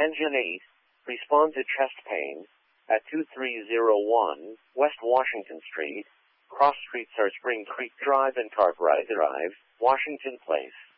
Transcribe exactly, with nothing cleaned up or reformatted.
Engine eight, respond to chest pain at two three zero one West Washington Street, cross streets are Spring Creek Drive and Cartwright Drive, Washington Place.